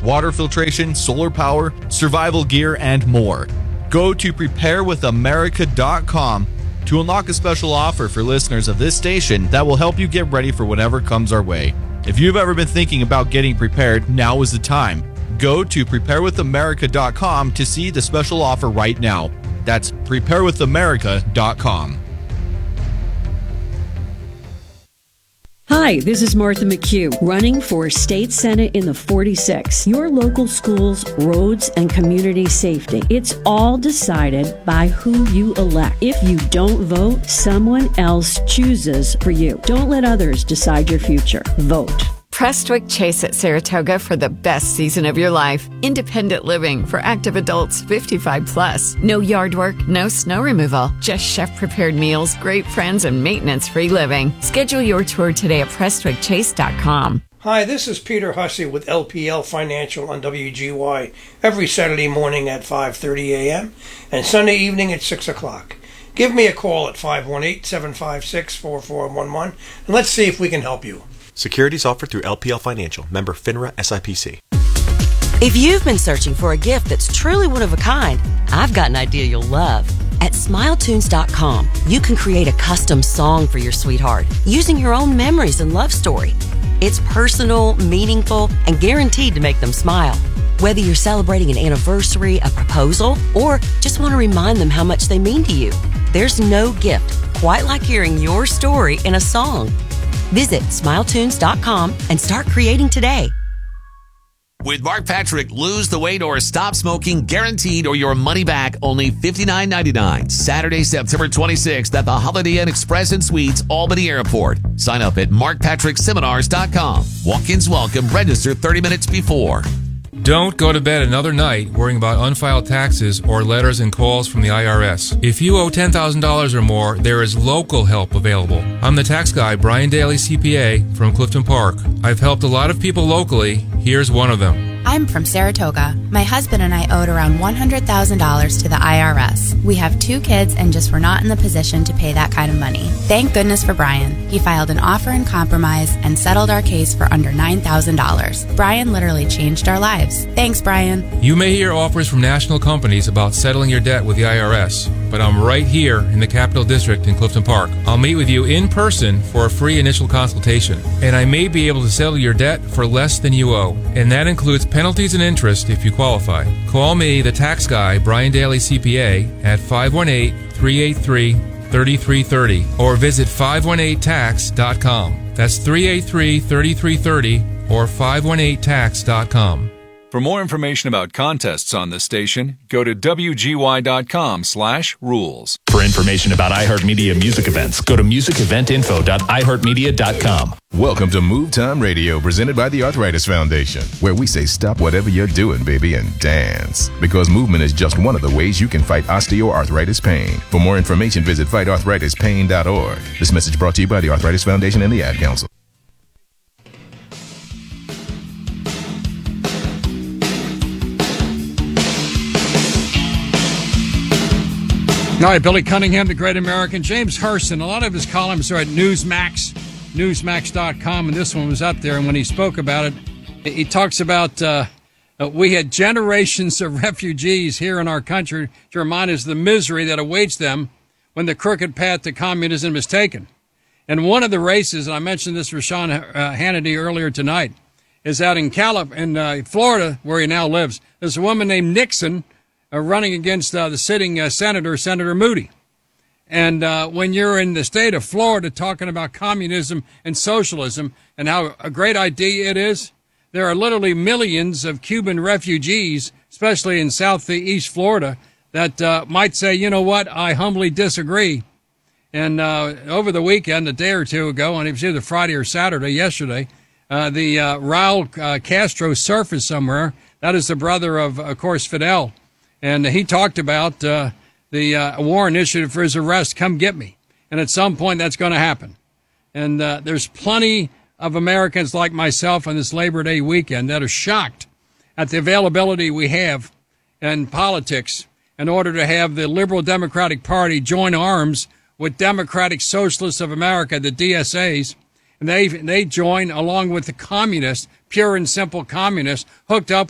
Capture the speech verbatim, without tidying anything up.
water filtration, solar power, survival gear, and more. Go to prepare with america dot com to unlock a special offer for listeners of this station that will help you get ready for whatever comes our way. If you've ever been thinking about getting prepared, now is the time. Go to prepare with america dot com to see the special offer right now. That's prepare with america dot com. Hi, this is Martha McHugh, running for State Senate in the forty-six. Your local schools, roads, and community safety. It's all decided by who you elect. If you don't vote, someone else chooses for you. Don't let others decide your future. Vote. Prestwick Chase at Saratoga for the best season of your life. Independent living for active adults fifty-five plus. No yard work, no snow removal. Just chef-prepared meals, great friends, and maintenance-free living. Schedule your tour today at prestwick chase dot com. Hi, this is Peter Hussey with L P L Financial on W G Y every Saturday morning at five thirty a.m. and Sunday evening at six o'clock. Give me a call at five one eight, seven five six, four four one one and let's see if we can help you. Securities offered through L P L Financial, member FINRA S I P C. If you've been searching for a gift that's truly one of a kind, I've got an idea you'll love. At smile tunes dot com, you can create a custom song for your sweetheart using your own memories and love story. It's personal, meaningful, and guaranteed to make them smile. Whether you're celebrating an anniversary, a proposal, or just want to remind them how much they mean to you, there's no gift quite like hearing your story in a song. Visit smile tunes dot com and start creating today. With Mark Patrick, lose the weight or stop smoking guaranteed or your money back, only fifty-nine ninety-nine. Saturday, September twenty-sixth at the Holiday Inn Express and Suites, Albany Airport. Sign up at mark patrick seminars dot com. Walk-ins welcome. Register thirty minutes before. Don't go to bed another night worrying about unfiled taxes or letters and calls from the I R S. If you owe ten thousand dollars or more, there is local help available. I'm the tax guy, Brian Daly, C P A, from Clifton Park. I've helped a lot of people locally. Here's one of them. I'm from Saratoga. My husband and I owed around one hundred thousand dollars to the I R S. We have two kids and just were not in the position to pay that kind of money. Thank goodness for Brian. He filed an offer in compromise and settled our case for under nine thousand dollars. Brian literally changed our lives. Thanks, Brian. You may hear offers from national companies about settling your debt with the I R S, but I'm right here in the Capital District in Clifton Park. I'll meet with you in person for a free initial consultation, and I may be able to settle your debt for less than you owe, and that includes penalties and interest if you qualify. Call me, the tax guy, Brian Daly, C P A, at five one eight, three eight three, three three three zero or visit five one eight tax dot com. That's three eight three, three three three zero or five one eight tax dot com. For more information about contests on this station, go to W G Y dot com slash rules. For information about iHeartMedia music events, go to music event info dot i heart media dot com. Welcome to Move Time Radio, presented by the Arthritis Foundation, where we say stop whatever you're doing, baby, and dance. Because movement is just one of the ways you can fight osteoarthritis pain. For more information, visit fight arthritis pain dot org. This message brought to you by the Arthritis Foundation and the Ad Council. All right, Billy Cunningham, the Great American. James Hurston, a lot of his columns are at Newsmax, newsmax dot com, and this one was up there. And when he spoke about it, he talks about uh, we had generations of refugees here in our country to remind us of the misery that awaits them when the crooked path to communism is taken. And one of the races, and I mentioned this for Sean uh, Hannity earlier tonight, is out in Calif- in uh, Florida, where he now lives. There's a woman named Nixon, Uh, running against uh, the sitting uh, senator, Senator Moody. And uh, when you're in the state of Florida talking about communism and socialism and how a great idea it is, there are literally millions of Cuban refugees, especially in southeast Florida, that uh, might say, you know what, I humbly disagree. And uh, over the weekend, a day or two ago, and it was either Friday or Saturday, yesterday, uh, the uh, Raul uh, Castro surfaced somewhere. That is the brother of, of course, Fidel. And he talked about uh, the uh, war initiative for his arrest, come get me. And at some point, that's going to happen. And uh, there's plenty of Americans like myself on this Labor Day weekend that are shocked at the availability we have in politics in order to have the Liberal Democratic Party join arms with Democratic Socialists of America, the D S As. And they, they join along with the communists, pure and simple communists, hooked up